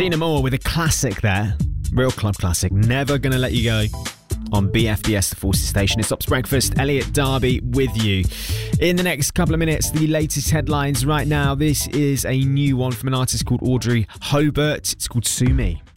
Tina Moore with a classic there. Real club classic. Never Gonna Let You Go on BFBS, the Forces Station. It's Ops Breakfast. Elliot Darby with you. In the next couple of minutes, the latest headlines right now. This is a new one from an artist called Audrey Hobart. It's called Sue Me.